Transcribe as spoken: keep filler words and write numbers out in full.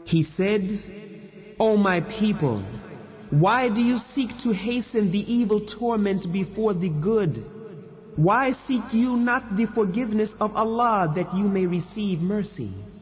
He said, O my people, why do you seek to hasten the evil torment before the good? Why seek you not the forgiveness of Allah that you may receive mercy?